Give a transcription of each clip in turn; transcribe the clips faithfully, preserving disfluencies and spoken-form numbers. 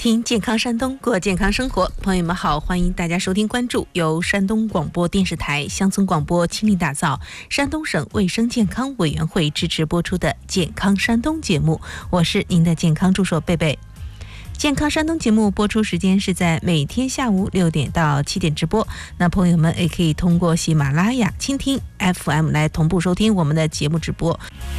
听健康山东，过健康生活。朋友们好，欢迎大家收听关注由山东广播电视台乡村广播倾力打造，山东省卫生健康委员会支持播出的健康山东节目，我是您的健康助手贝贝。健康山东节目播出时间是在每天下午六点到七点直播，那朋友们也可以通过喜马拉雅、蜻蜓 F M 来同步收听我们的节目直播。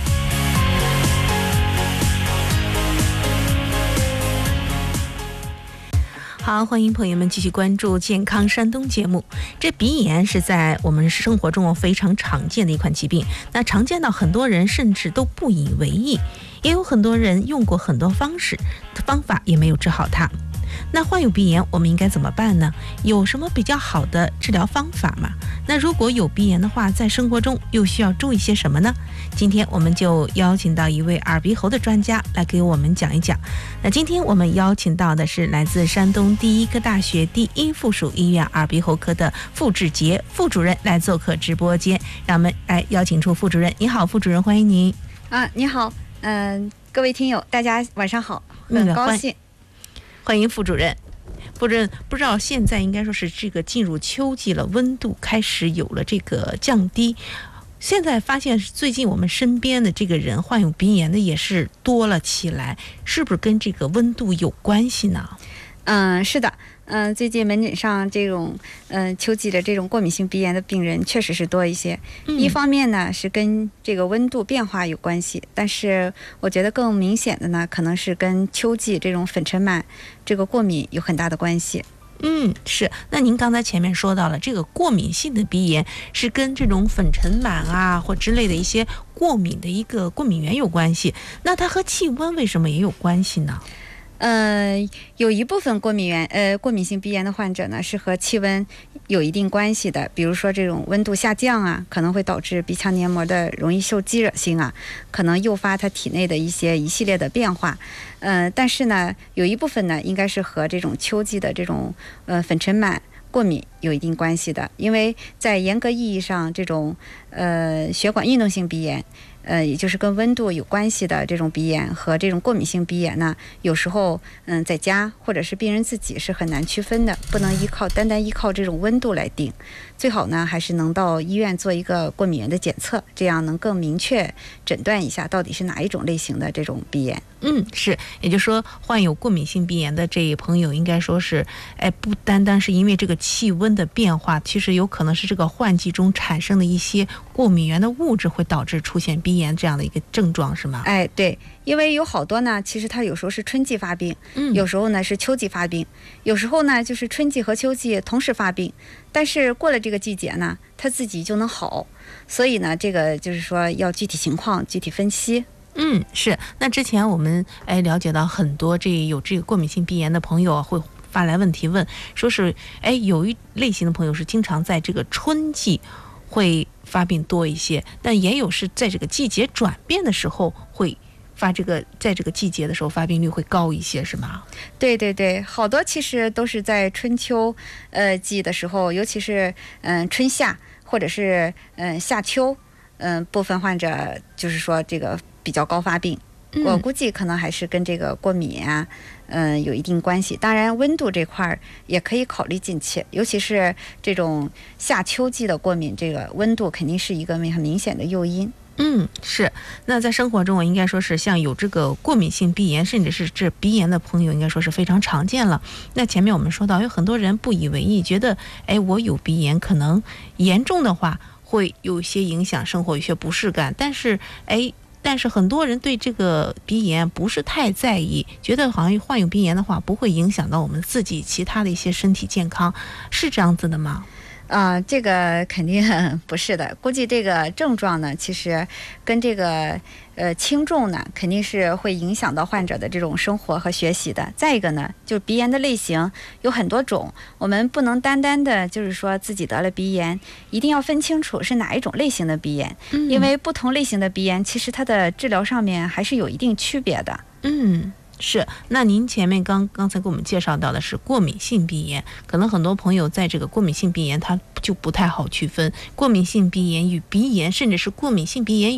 好，欢迎朋友们继续关注健康山东节目。这鼻炎是在我们生活中非常常见的一款疾病，那常见到很多人甚至都不以为意，也有很多人用过很多方式方法也没有治好它。那患有鼻炎我们应该怎么办呢？有什么比较好的治疗方法吗？那如果有鼻炎的话，在生活中又需要注意些什么呢？今天我们就邀请到一位耳鼻喉的专家来给我们讲一讲。那今天我们邀请到的是来自山东第一科大学第一附属医院耳鼻喉科的傅志杰副主任来做客直播间，让我们来邀请出副主任。你好，副主任，欢迎您。 啊，你好，嗯、呃，各位听友，大家晚上好，很高兴。 嗯欢迎副主任。副主任，不知道现在应该说是这个进入秋季了，温度开始有了这个降低。现在发现最近我们身边的这个人患有鼻炎的也是多了起来，是不是跟这个温度有关系呢？ 嗯，是的，嗯、呃，最近门诊上这种嗯、呃、秋季的这种过敏性鼻炎的病人确实是多一些。嗯、一方面呢是跟这个温度变化有关系，但是我觉得更明显的呢，可能是跟秋季这种粉尘螨这个过敏有很大的关系。 嗯，是。那您刚才前面说到了，这个过敏性的鼻炎是跟这种粉尘螨啊或之类的一些过敏的一个过敏源有关系，那它和气温为什么也有关系呢？ 呃，有一部分过敏源，呃，过敏性鼻炎的患者呢，是和气温有一定关系的。比如说这种温度下降啊，可能会导致鼻腔黏膜的容易受激惹性啊，可能诱发它体内的一些一系列的变化。呃，但是呢，有一部分呢，应该是和这种秋季的这种呃粉尘螨过敏有一定关系的，因为在严格意义上，这种呃血管运动性鼻炎。呃，也就是跟温度有关系的这种鼻炎和这种过敏性鼻炎呢，有时候嗯，在家或者是病人自己是很难区分的，不能依靠单单依靠这种温度来定。最好呢，还是能到医院做一个过敏原的检测，这样能更明确诊断一下到底是哪一种类型的这种鼻炎。 嗯，是，也就是说，患有过敏性鼻炎的这一朋友，应该说是，哎，不单单是因为这个气温的变化，其实有可能是这个换季中产生的一些过敏原的物质会导致出现鼻炎这样的一个症状，是吗？ 哎，对，因为有好多呢，其实它有时候是春季发病， 嗯， 有时候呢是秋季发病，有时候呢就是春季和秋季同时发病，但是过了这个季节呢，它自己就能好，所以呢，这个就是说要具体情况具体分析。 嗯，是。那之前我们哎了解到很多这有这个过敏性鼻炎的朋友会发来问题问，说是哎有一类型的朋友是经常在这个春季会发病多一些，但也有是在这个季节转变的时候会发这个在这个季节的时候发病率会高一些，是吗？ 对对对，好多其实都是在春秋呃季的时候，尤其是嗯、呃、春夏或者是嗯、呃、夏秋，嗯、呃、部分患者就是说这个比较高发病。 嗯、 我估计可能还是跟这个过敏啊，嗯、呃，有一定关系。当然，温度这块儿也可以考虑进去，尤其是这种夏秋季的过敏，这个温度肯定是一个很明显的诱因。 嗯，是。那在生活中，我应该说是像有这个过敏性鼻炎，甚至是这鼻炎的朋友，应该说是非常常见了。那前面我们说到，有很多人不以为意，觉得哎，我有鼻炎，可能严重的话会有一些影响生活，有些不适感，但是哎。但是很多人对这个鼻炎不是太在意，觉得好像患有鼻炎的话不会影响到我们自己其他的一些身体健康，是这样子的吗？ 啊、呃，这个肯定不是的。估计这个症状呢，其实跟这个呃轻重呢，肯定是会影响到患者的这种生活和学习的。再一个呢，就是鼻炎的类型有很多种，我们不能单单的就是说自己得了鼻炎，一定要分清楚是哪一种类型的鼻炎，嗯、因为不同类型的鼻炎，其实它的治疗上面还是有一定区别的。 嗯。是，那您前面刚刚才给我们介绍到的是过敏性鼻炎，可能很多朋友在这个过敏性鼻炎他就不太好区分过敏性鼻炎与鼻炎，甚至是过敏性鼻炎与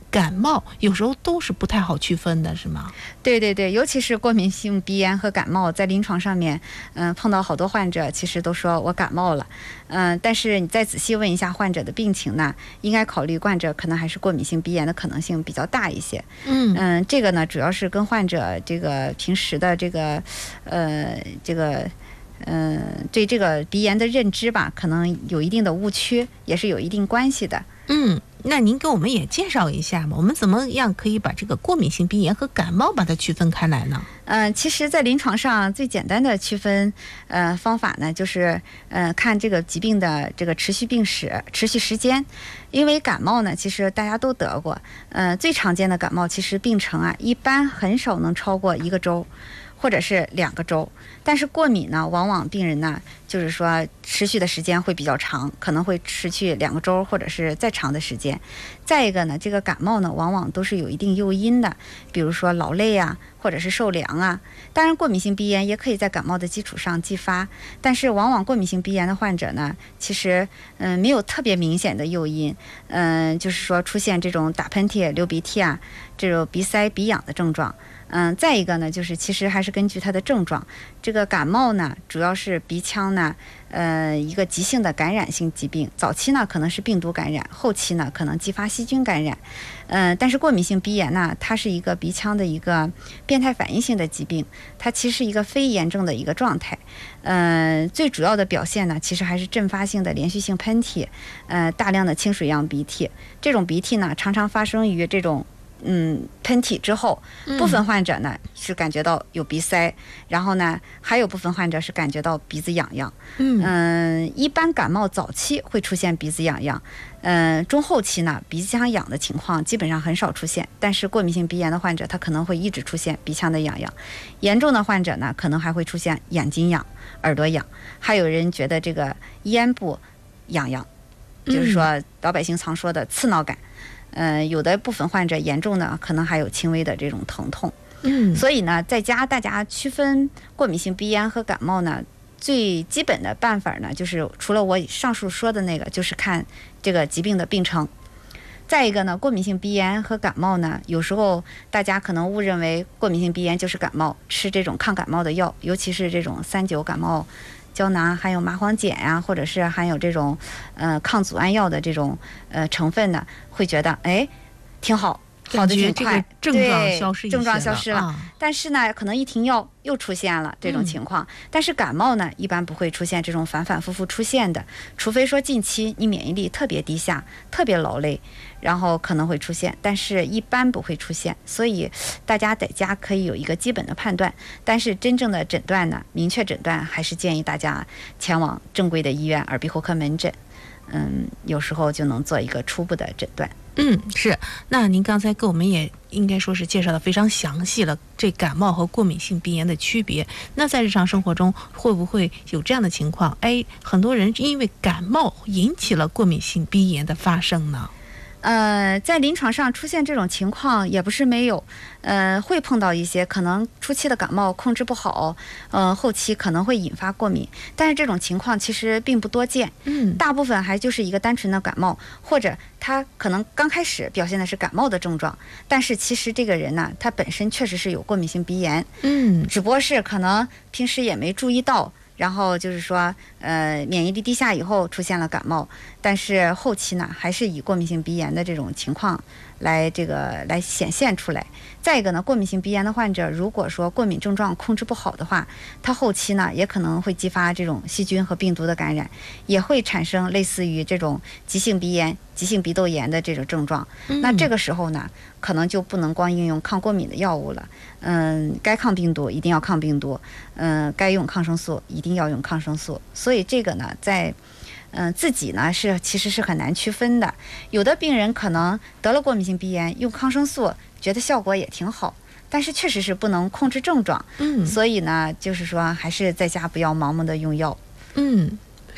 感冒有时候都是不太好区分的，是吗？ 对对对，尤其是过敏性鼻炎和感冒，在临床上面，嗯、碰到好多患者其实都说我感冒了，嗯、但是你再仔细问一下患者的病情呢，应该考虑患者可能还是过敏性鼻炎的可能性比较大一些。 嗯嗯，这个呢主要是跟患者这个平时的这个，呃，这个。嗯，对这个鼻炎的认知吧，可能有一定的误区，也是有一定关系的。 嗯，那您给我们也介绍一下嘛，我们怎么样可以把这个过敏性鼻炎和感冒把它区分开来呢？ 嗯、呃，其实，在临床上最简单的区分呃方法呢，就是呃看这个疾病的这个持续病史、持续时间。因为感冒呢，其实大家都得过，呃，最常见的感冒其实病程啊，一般很少能超过一个周。或者是两个周，但是过敏呢，往往病人呢，就是说持续的时间会比较长，可能会持续两个周或者是再长的时间。再一个呢，这个感冒呢，往往都是有一定诱因的，比如说劳累啊，或者是受凉啊。当然，过敏性鼻炎也可以在感冒的基础上继发，但是往往过敏性鼻炎的患者呢，其实嗯、呃、没有特别明显的诱因，嗯、呃，就是说出现这种打喷嚏、流鼻涕啊，这种鼻塞、鼻痒的症状。嗯，再一个呢，就是其实还是根据它的症状。这个感冒呢，主要是鼻腔呢，呃，一个急性的感染性疾病。早期呢，可能是病毒感染，后期呢，可能继发细菌感染。嗯、呃，但是过敏性鼻炎呢，它是一个鼻腔的一个变态反应性的疾病，它其实是一个非炎症的一个状态。呃，最主要的表现呢，其实还是阵发性的连续性喷嚏，呃，大量的清水样鼻涕。这种鼻涕呢，常常发生于这种。嗯，喷嚏之后，部分患者呢、嗯、是感觉到有鼻塞，然后呢，还有部分患者是感觉到鼻子痒痒。 嗯、 呃、一般感冒早期会出现鼻子痒痒，嗯、呃，中后期呢，鼻腔痒的情况基本上很少出现。但是过敏性鼻炎的患者，他可能会一直出现鼻腔的痒痒。严重的患者呢，可能还会出现眼睛痒、耳朵痒，还有人觉得这个咽部痒痒，就是说老百姓常说的刺挠感。呃，有的部分患者严重呢，可能还有轻微的这种疼痛。 嗯， 所以呢，在家大家区分过敏性鼻炎和感冒呢，最基本的办法呢，就是除了我上述说的那个，就是看这个疾病的病程。再一个呢，过敏性鼻炎和感冒呢，有时候大家可能误认为过敏性鼻炎就是感冒，吃这种抗感冒的药，尤其是这种三九感冒胶囊，含有麻黄碱呀、啊，或者是含有这种呃抗组胺药的这种呃成分呢，会觉得哎挺好，好的挺快， 症状消失， 症状消失了、 啊。 但是呢，可能一停药又出现了这种情况。嗯、但是感冒呢，一般不会出现这种反反复复出现的，除非说近期你免疫力特别低下，特别劳累。然后可能会出现，但是一般不会出现，所以大家在家可以有一个基本的判断，但是真正的诊断呢，明确诊断还是建议大家前往正规的医院耳鼻喉科门诊，嗯，有时候就能做一个初步的诊断。 嗯，是。那您刚才给我们也应该说是介绍的非常详细了，这感冒和过敏性鼻炎的区别。那在日常生活中会不会有这样的情况？哎，很多人因为感冒引起了过敏性鼻炎的发生呢？ 呃，在临床上出现这种情况也不是没有，呃，会碰到一些可能初期的感冒控制不好，呃，后期可能会引发过敏，但是这种情况其实并不多见， 嗯， 大部分还就是一个单纯的感冒，或者他可能刚开始表现的是感冒的症状，但是其实这个人呢，他本身确实是有过敏性鼻炎， 嗯， 只不过是可能平时也没注意到。然后就是说，呃，免疫力低下以后出现了感冒，但是后期呢，还是以过敏性鼻炎的这种情况来这个来显现出来。再一个呢，过敏性鼻炎的患者，如果说过敏症状控制不好的话，他后期呢也可能会激发这种细菌和病毒的感染，也会产生类似于这种急性鼻炎、急性鼻窦炎的这种症状。 嗯、 那这个时候呢，可能就不能光应用抗过敏的药物了。嗯，该抗病毒一定要抗病毒，嗯，该用抗生素一定要用抗生素。所以这个呢，在嗯自己呢是其实是很难区分的。有的病人可能得了过敏性鼻炎，用抗生素觉得效果也挺好，但是确实是不能控制症状。 嗯， 所以呢，就是说还是在家不要盲目的用药。 嗯。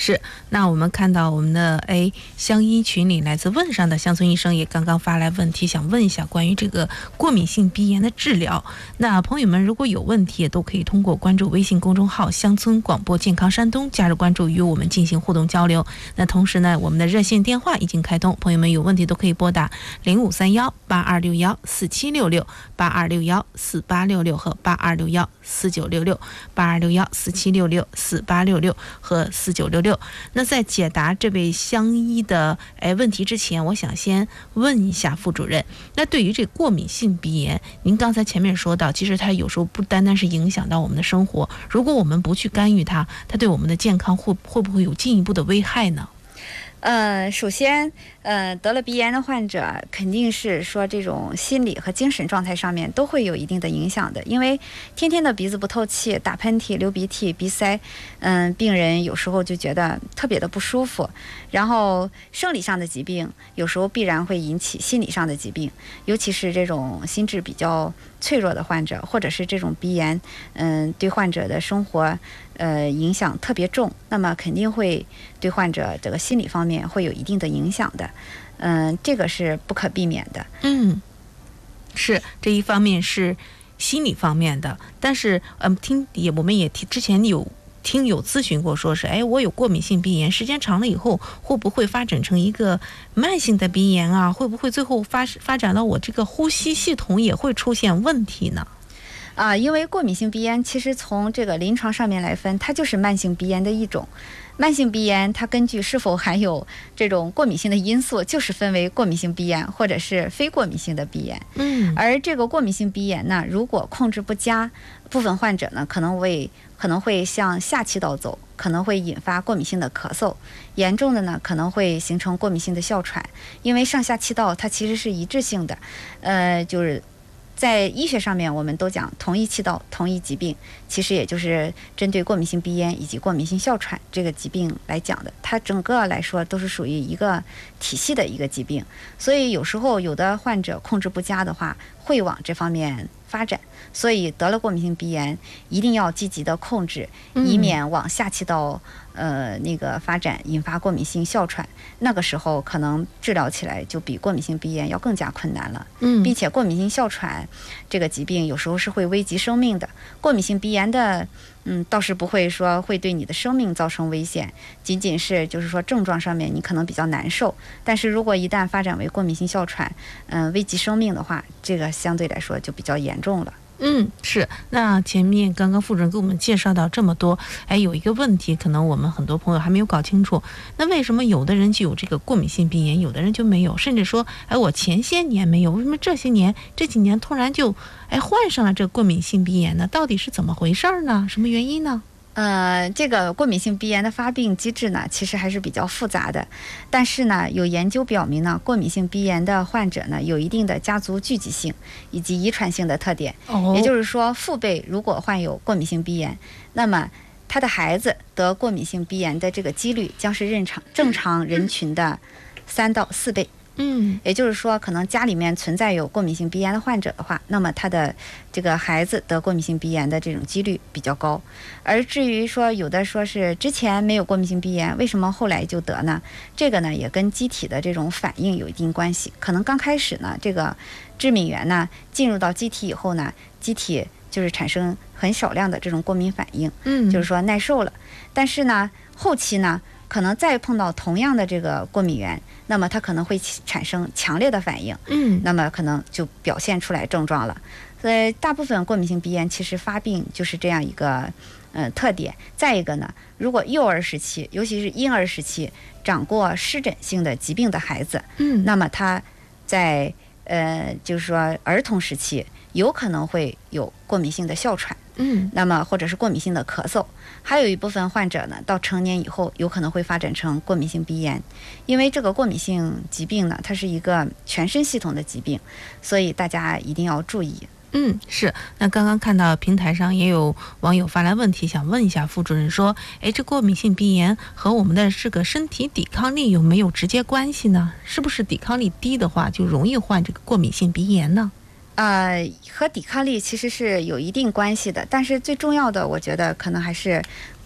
是，那我们看到我们的哎乡医群里来自汶上的乡村医生也刚刚发来问题，想问一下关于这个过敏性鼻炎的治疗。那朋友们如果有问题，也都可以通过关注微信公众号乡村广播健康山东，加入关注与我们进行互动交流。那同时呢，我们的热线电话已经开通，朋友们有问题都可以拨打零五三幺八二六幺四七六六、八二六幺四八六六和八二六幺四九六六、八二六幺四七六六、四八六六和四九六六。那在解答这位乡医的哎问题之前，我想先问一下副主任，那对于这过敏性鼻炎，您刚才前面说到，其实它有时候不单单是影响到我们的生活，如果我们不去干预它，它对我们的健康会会不会有进一步的危害呢？ 呃，首先，呃，得了鼻炎的患者肯定是说这种心理和精神状态上面都会有一定的影响的，因为天天的鼻子不透气、打喷嚏、流鼻涕、鼻塞，嗯、呃，病人有时候就觉得特别的不舒服。然后生理上的疾病有时候必然会引起心理上的疾病，尤其是这种心智比较脆弱的患者，或者是这种鼻炎，嗯、呃，对患者的生活。呃，影响特别重，那么肯定会对患者这个心理方面会有一定的影响的，嗯、呃，这个是不可避免的。 嗯，是这一方面是心理方面的，但是嗯，听也我们也听之前有听有咨询过，说是哎，我有过敏性鼻炎，时间长了以后会不会发展成一个慢性的鼻炎啊？会不会最后发发展到我这个呼吸系统也会出现问题呢？ 啊，因为过敏性鼻炎其实从这个临床上面来分，它就是慢性鼻炎的一种。慢性鼻炎它根据是否含有这种过敏性的因素，就是分为过敏性鼻炎或者是非过敏性的鼻炎。 嗯， 而这个过敏性鼻炎呢，如果控制不佳，部分患者呢可能为可能会向下气道走，可能会引发过敏性的咳嗽，严重的呢可能会形成过敏性的哮喘。因为上下气道它其实是一致性的，呃，就是。在医学上面，我们都讲同一气道、同一疾病，其实也就是针对过敏性鼻炎以及过敏性哮喘这个疾病来讲的，它整个来说都是属于一个体系的一个疾病，所以有时候有的患者控制不佳的话，会往这方面发展，所以得了过敏性鼻炎一定要积极的控制，以免往下气道呃那个发展，引发过敏性哮喘，那个时候可能治疗起来就比过敏性鼻炎要更加困难了。 嗯， 并且过敏性哮喘这个疾病有时候是会危及生命的，过敏性鼻炎的嗯倒是不会说会对你的生命造成危险，仅仅是就是说症状上面你可能比较难受，但是如果一旦发展为过敏性哮喘，嗯、呃、危及生命的话，这个相对来说就比较严重了。 嗯，是。那前面刚刚副主任给我们介绍到这么多，哎，有一个问题，可能我们很多朋友还没有搞清楚，那为什么有的人就有这个过敏性鼻炎，有的人就没有？甚至说，哎，我前些年没有，为什么这些年这几年突然就哎患上了这个过敏性鼻炎呢？到底是怎么回事呢？什么原因呢？ 呃，这个过敏性鼻炎的发病机制呢，其实还是比较复杂的。但是呢，有研究表明呢，过敏性鼻炎的患者呢，有一定的家族聚集性以及遗传性的特点。 哦， 也就是说，父辈如果患有过敏性鼻炎，那么他的孩子得过敏性鼻炎的这个几率将是正常正常人群的三到四倍。 嗯， 也就是说，可能家里面存在有过敏性鼻炎的患者的话，那么他的这个孩子得过敏性鼻炎的这种几率比较高。而至于说有的说是之前没有过敏性鼻炎，为什么后来就得呢？这个呢也跟机体的这种反应有一定关系。可能刚开始呢，这个致敏源呢进入到机体以后呢，机体就是产生很少量的这种过敏反应， 嗯， 就是说耐受了。但是呢，后期呢，可能再碰到同样的这个过敏源，那么它可能会产生强烈的反应， 嗯， 那么可能就表现出来症状了。所以大部分过敏性鼻炎其实发病就是这样一个呃特点。再一个呢，如果幼儿时期，尤其是婴儿时期长过湿疹性的疾病的孩子， 嗯， 那么他在呃就是说儿童时期有可能会有过敏性的哮喘。 嗯， 那么或者是过敏性的咳嗽，还有一部分患者呢，到成年以后有可能会发展成过敏性鼻炎，因为这个过敏性疾病呢，它是一个全身系统的疾病，所以大家一定要注意。 嗯，是。那刚刚看到平台上也有网友发来问题，想问一下副主任说，哎，这过敏性鼻炎和我们的这个身体抵抗力有没有直接关系呢？是不是抵抗力低的话，就容易患这个过敏性鼻炎呢？ 呃，和抵抗力其实是有一定关系的，但是最重要的，我觉得可能还是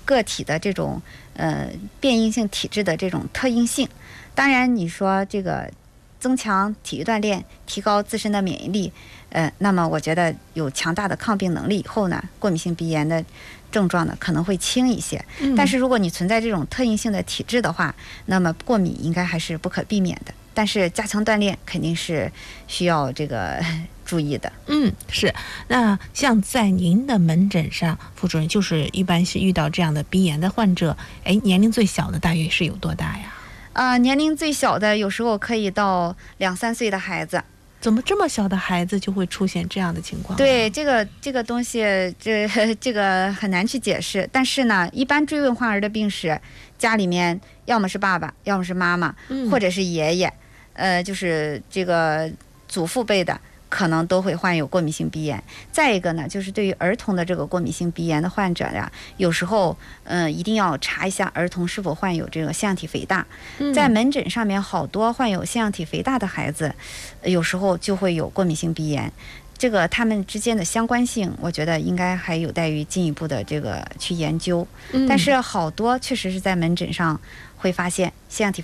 个体的这种呃变异性体质的这种特应性。当然，你说这个增强体育锻炼，提高自身的免疫力，呃，那么我觉得有强大的抗病能力以后呢，过敏性鼻炎的症状呢可能会轻一些。 嗯、 但是如果你存在这种特应性的体质的话，那么过敏应该还是不可避免的。但是加强锻炼肯定是需要这个注意的。 嗯，是。那像在您的门诊上，副主任就是一般是遇到这样的鼻炎的患者，哎，年龄最小的大约是有多大呀？ 啊、呃，年龄最小的有时候可以到两三岁的孩子。 怎么这么小的孩子就会出现这样的情况？ 对，这个这个东西，这这个很难去解释。但是呢，一般追问患儿的病史，家里面要么是爸爸，要么是妈妈， 嗯、 或者是爷爷，呃，就是这个祖父辈的，可能都会患有过敏性鼻炎。再一个呢，就是对于儿童的这个过敏性鼻炎的患者呀，有时候嗯、呃，一定要查一下儿童是否患有这个腺样体肥大。 嗯、 在门诊上面，好多患有腺样体肥大的孩子，有时候就会有过敏性鼻炎。这个他们之间的相关性，我觉得应该还有待于进一步的这个去研究。 嗯、 但是好多确实是在门诊上会发现腺样体